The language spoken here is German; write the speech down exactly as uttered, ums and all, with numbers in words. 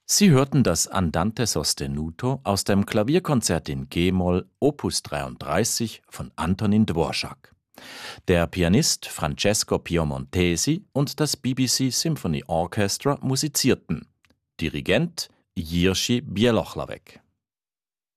Sie hörten das Andante sostenuto aus dem Klavierkonzert in G-Moll Opus dreiunddreißig von Antonin Dvorak. Der Pianist Francesco Piemontesi und das B B C Symphony Orchestra musizierten. Dirigent Jiří Bělohlavek.